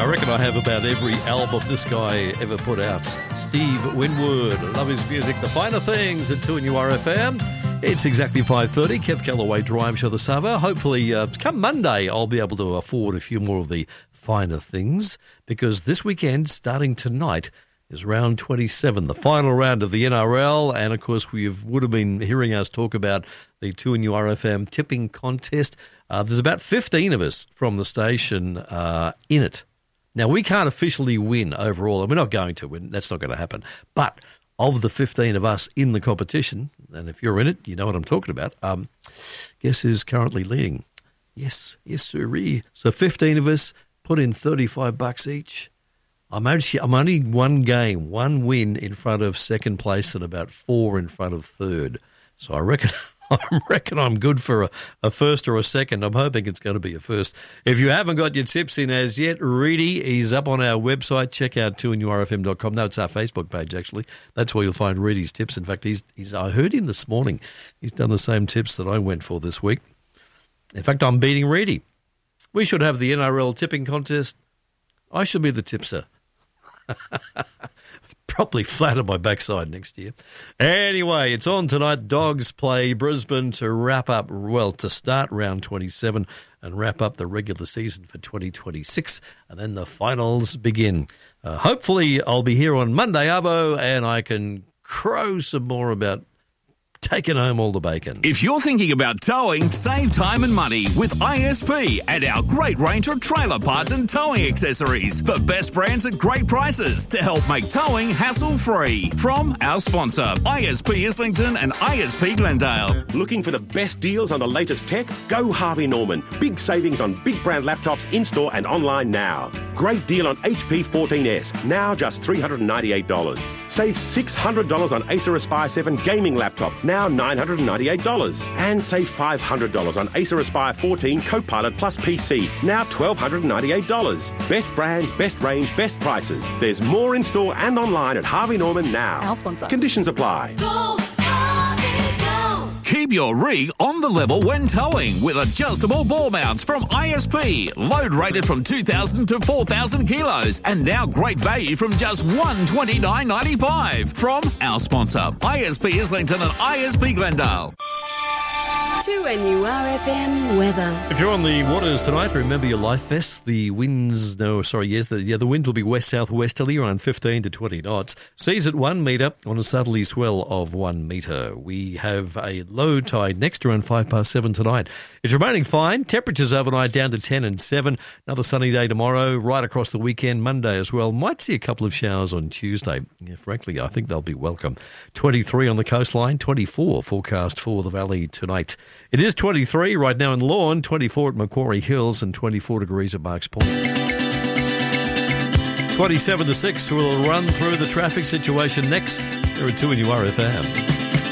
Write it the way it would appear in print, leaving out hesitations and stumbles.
reckon I have about every album this guy ever put out. Steve Winwood, love his music. The Finer Things at 2NURFM. It's exactly 5:30. Kev Callaway Drive Show the Sava. Hopefully, come Monday, I'll be able to afford a few more of the Finer Things, because this weekend, starting tonight, is round 27, the final round of the NRL. And, of course, would have been hearing us talk about the 2NURFM tipping contest. There's about 15 of us from the station in it. Now, we can't officially win overall, and we're not going to win. That's not going to happen. But of the 15 of us in the competition, and if you're in it, you know what I'm talking about, guess who's currently leading? Yes, sirree. So 15 of us put in $35 each. I'm only one win in front of second place and about 4 in front of third. So I reckon I'm good for a first or a second. I'm hoping it's going to be a first. If you haven't got your tips in as yet, Reedy, he's up on our website. Check out 2NURFM.com. No, it's our Facebook page, actually. That's where you'll find Reedy's tips. In fact, I heard him this morning. He's done the same tips that I went for this week. In fact, I'm beating Reedy. We should have the NRL tipping contest. I should be the tipster. Probably flat on my backside next year. Anyway, it's on tonight. Dogs play Brisbane to start round 27 and wrap up the regular season for 2026. And then the finals begin. Hopefully, I'll be here on Monday, Arvo, and I can crow some more about taking home all the bacon. If you're thinking about towing, save time and money with ISP and our great range of trailer parts and towing accessories. The best brands at great prices to help make towing hassle-free. From our sponsor, ISP Islington and ISP Glendale. Looking for the best deals on the latest tech? Go Harvey Norman. Big savings on big brand laptops in-store and online now. Great deal on HP 14S, now just $398. Save $600 on Acer Aspire 7 gaming laptop, now $998. And save $500 on Acer Aspire 14 Copilot Plus PC, now $1,298. Best brands, best range, best prices. There's more in store and online at Harvey Norman now. Our sponsor. Conditions apply. Go. Keep your rig on the level when towing with adjustable ball mounts from ISP. Load rated from 2,000 to 4,000 kilos. And now great value from just $129.95. From our sponsor, ISP Islington and ISP Glendale. 2NURFM weather. If you're on the waters tonight, remember your life vests. The winds, the wind will be west-southwesterly around 15 to 20 knots. Seas at 1 metre on a southerly swell of 1 metre. We have a low tide next around 7:05 tonight. It's remaining fine. Temperatures overnight down to 10 and 7. Another sunny day tomorrow, right across the weekend, Monday as well. Might see a couple of showers on Tuesday. Yeah, frankly, I think they'll be welcome. 23 on the coastline, 24 forecast for the valley tonight. It is 23 right now in Lorne, 24 at Macquarie Hills, and 24 degrees at Marks Point. 27 to 6, we'll run through the traffic situation next. There are 2NURFM.